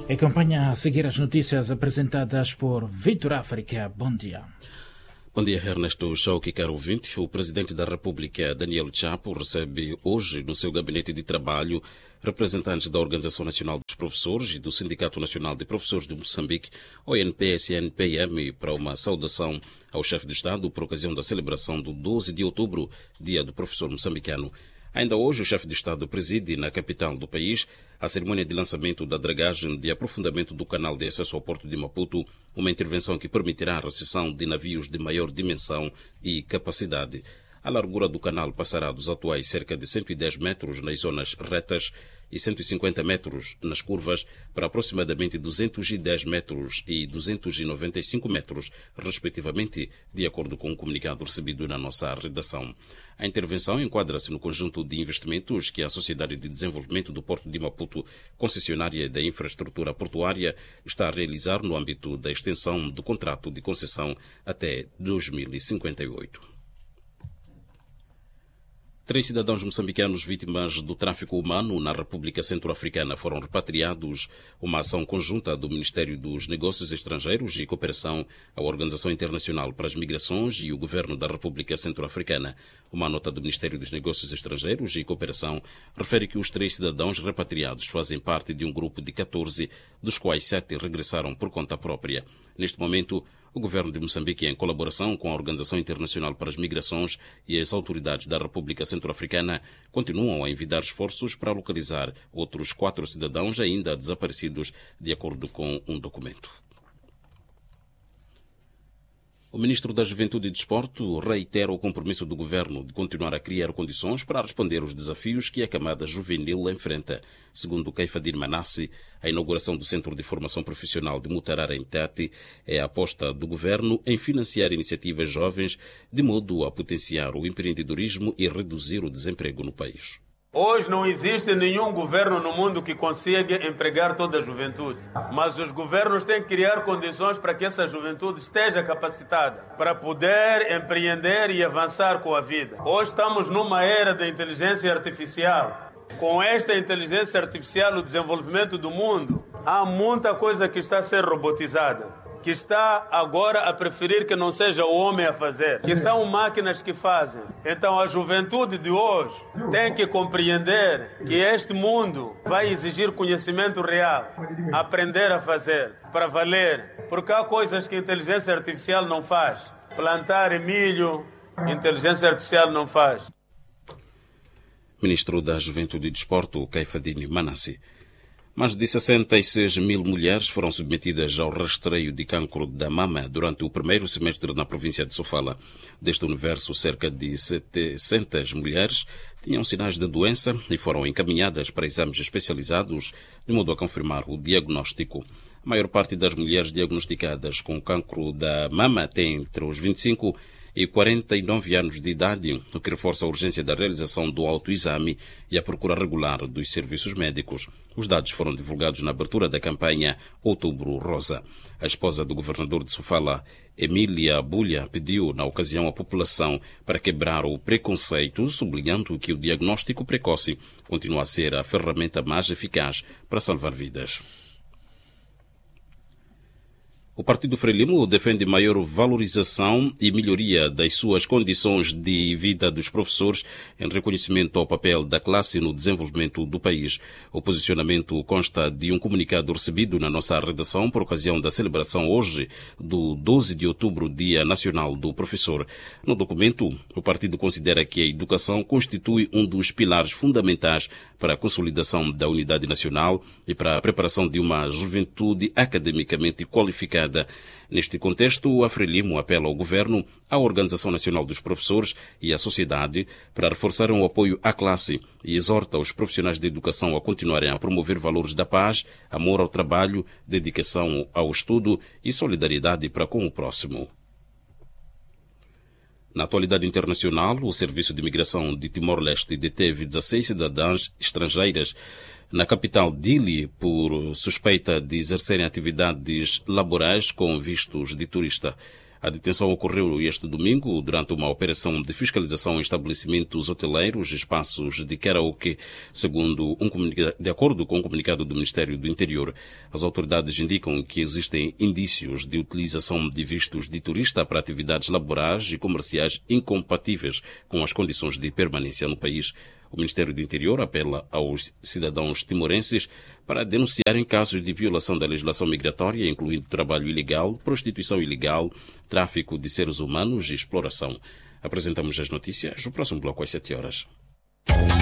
Acompanha a seguir as notícias apresentadas por Vitor África. Bom dia. Bom dia, Ernesto Chauki, caro ouvinte. O Presidente da República, Daniel Chapo, recebe hoje no seu gabinete de trabalho representantes da Organização Nacional dos Professores e do Sindicato Nacional de Professores de Moçambique, ONPSNPM, para uma saudação ao chefe de Estado por ocasião da celebração do 12 de outubro, Dia do Professor Moçambicano. Ainda hoje, o chefe de Estado preside na capital do país a cerimônia de lançamento da dragagem de aprofundamento do canal de acesso ao porto de Maputo, uma intervenção que permitirá a recepção de navios de maior dimensão e capacidade. A largura do canal passará dos atuais cerca de 110 metros nas zonas retas e 150 metros nas curvas para aproximadamente 210 metros e 295 metros, respectivamente, de acordo com um comunicado recebido na nossa redação. A intervenção enquadra-se no conjunto de investimentos que a Sociedade de Desenvolvimento do Porto de Maputo, concessionária da infraestrutura portuária, está a realizar no âmbito da extensão do contrato de concessão até 2058. 3 cidadãos moçambicanos vítimas do tráfico humano na República Centro-Africana foram repatriados. Uma ação conjunta do Ministério dos Negócios Estrangeiros e Cooperação, a Organização Internacional para as Migrações e o Governo da República Centro-Africana. Uma nota do Ministério dos Negócios Estrangeiros e Cooperação refere que os 3 cidadãos repatriados fazem parte de um grupo de 14, dos quais 7 regressaram por conta própria. Neste momento, o governo de Moçambique, em colaboração com a Organização Internacional para as Migrações e as autoridades da República Centro-Africana, continuam a envidar esforços para localizar outros 4 cidadãos ainda desaparecidos, de acordo com um documento. O ministro da Juventude e Desporto reitera o compromisso do governo de continuar a criar condições para responder aos desafios que a camada juvenil enfrenta. Segundo Kaifadir Manassi, a inauguração do Centro de Formação Profissional de Mutarara, em Tete, é a aposta do governo em financiar iniciativas jovens de modo a potenciar o empreendedorismo e reduzir o desemprego no país. Hoje não existe nenhum governo no mundo que consiga empregar toda a juventude. Mas os governos têm que criar condições para que essa juventude esteja capacitada para poder empreender e avançar com a vida. Hoje estamos numa era da inteligência artificial. Com esta inteligência artificial, o desenvolvimento do mundo, há muita coisa que está a ser robotizada, que está agora a preferir que não seja o homem a fazer, que são máquinas que fazem. Então a juventude de hoje tem que compreender que este mundo vai exigir conhecimento real, aprender a fazer, para valer, porque há coisas que a inteligência artificial não faz. Plantar milho, inteligência artificial não faz. Ministro da Juventude e Desporto, Kaifadir Manassi. Mais de 66 mil mulheres foram submetidas ao rastreio de cancro da mama durante o primeiro semestre na província de Sofala. Deste universo, cerca de 700 mulheres tinham sinais da doença e foram encaminhadas para exames especializados de modo a confirmar o diagnóstico. A maior parte das mulheres diagnosticadas com cancro da mama tem entre os 25 e 49 anos de idade, o que reforça a urgência da realização do autoexame e a procura regular dos serviços médicos. Os dados foram divulgados na abertura da campanha Outubro Rosa. A esposa do governador de Sofala, Emília Bulha, pediu na ocasião à população para quebrar o preconceito, sublinhando que o diagnóstico precoce continua a ser a ferramenta mais eficaz para salvar vidas. O Partido Frelimo defende maior valorização e melhoria das suas condições de vida dos professores em reconhecimento ao papel da classe no desenvolvimento do país. O posicionamento consta de um comunicado recebido na nossa redação por ocasião da celebração hoje do 12 de outubro, Dia Nacional do Professor. No documento, o partido considera que a educação constitui um dos pilares fundamentais para a consolidação da unidade nacional e para a preparação de uma juventude academicamente qualificada. Neste contexto, a Frelimo apela ao Governo, à Organização Nacional dos Professores e à sociedade para reforçar o apoio à classe e exorta os profissionais de educação a continuarem a promover valores da paz, amor ao trabalho, dedicação ao estudo e solidariedade para com o próximo. Na atualidade internacional, o Serviço de Imigração de Timor-Leste deteve 16 cidadãs estrangeiras na capital Dili por suspeita de exercerem atividades laborais com vistos de turista. A detenção ocorreu este domingo durante uma operação de fiscalização em estabelecimentos hoteleiros e espaços de karaoke, de acordo com um comunicado do Ministério do Interior. As autoridades indicam que existem indícios de utilização de vistos de turista para atividades laborais e comerciais incompatíveis com as condições de permanência no país. O Ministério do Interior apela aos cidadãos timorenses para denunciarem casos de violação da legislação migratória, incluindo trabalho ilegal, prostituição ilegal, tráfico de seres humanos e exploração. Apresentamos as notícias no próximo bloco às 7 horas.